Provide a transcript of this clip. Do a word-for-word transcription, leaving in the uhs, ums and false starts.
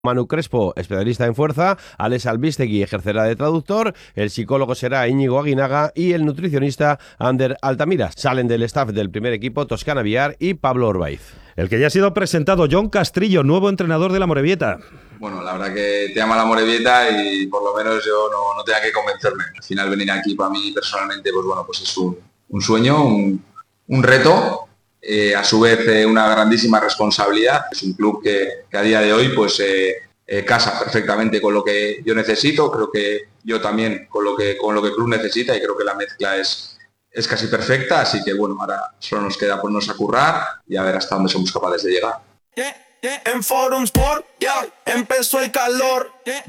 Manu Crespo, especialista en fuerza, Alex Albistegui ejercerá de traductor, el psicólogo será Íñigo Aguinaga y el nutricionista Ander Altamira. Salen del staff del primer equipo Toscana Villar y Pablo Orbaiz. El que ya ha sido presentado, Jon Castrillo, nuevo entrenador de la Amorebieta. Bueno, la verdad que te ama la Amorebieta y por lo menos yo no, no tenía que convencerme. Al final venir aquí para mí personalmente, pues bueno, pues es un, un sueño, un, un reto. Eh, a su vez eh, una grandísima responsabilidad. Es un club que, que a día de hoy pues eh, eh, casa perfectamente con lo que yo necesito, creo que yo también con lo que, con lo que el club necesita, y creo que la mezcla es, es casi perfecta, así que bueno, ahora solo nos queda ponernos a currar y a ver hasta dónde somos capaces de llegar. Yeah, yeah. En Forum Sport, yeah, empezó el calor. Yeah.